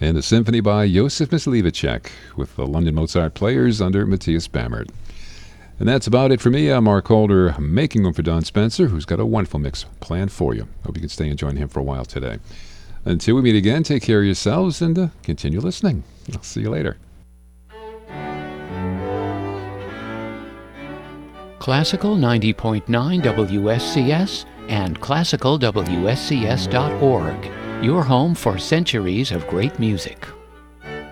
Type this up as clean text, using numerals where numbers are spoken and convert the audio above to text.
and a symphony by Josef Myslivacek with the London Mozart Players under Matthias Bammert. And that's about it for me. I'm Mark Holder, making room for Don Spencer, who's got a wonderful mix planned for you. Hope you can stay and join him for a while today. Until we meet again, take care of yourselves and continue listening. I'll see you later. Classical 90.9 WSCS and classicalwscs.org, your home for centuries of great music.